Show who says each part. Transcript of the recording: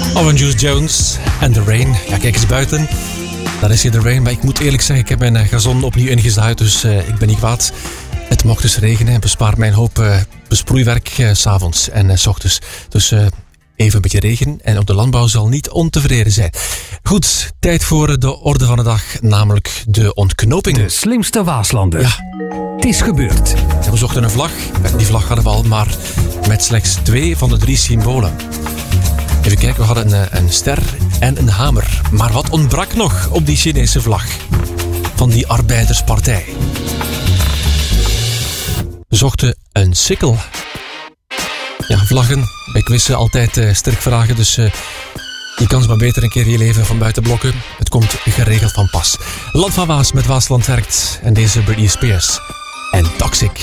Speaker 1: Orange Jones en The Rain. Ja, kijk eens buiten. Daar is hier The Rain. Maar ik moet eerlijk zeggen, ik heb mijn gazon opnieuw ingezaaid. Dus ik ben niet kwaad. Het mocht dus regenen en bespaart mij een hoop besproeiwerk 's avonds en 's ochtends. Dus even een beetje regen en op de landbouw zal niet ontevreden zijn. Goed, tijd voor de orde van de dag, namelijk de ontknoping.
Speaker 2: De slimste Waaslander.
Speaker 1: Ja.
Speaker 2: Het is gebeurd.
Speaker 1: We zochten een vlag. Die vlag hadden we al, maar met slechts 2 van de 3 symbolen. Even kijken, we hadden een ster en een hamer. Maar wat ontbrak nog op die Chinese vlag van die arbeiderspartij? We zochten een sikkel. Ja, vlaggen bij quizzen altijd sterk vragen, dus je kan ze maar beter een keer in je leven van buiten blokken. Het komt geregeld van pas. Land van Waas met Waasland werkt en deze Britney Spears en Toxic.